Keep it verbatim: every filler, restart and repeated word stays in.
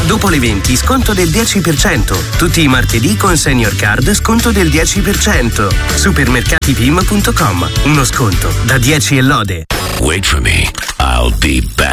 Dopo le venti sconto del dieci per cento. Tutti i martedì con Senior Card sconto del dieci per cento. supermercati pim punto com. Uno sconto da dieci e lode. Wait for me, I'll be back.